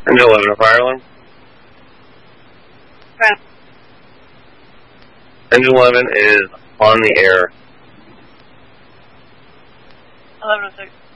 Engine 11, a fire alarm. Okay. Engine 11 is on the air. 1106.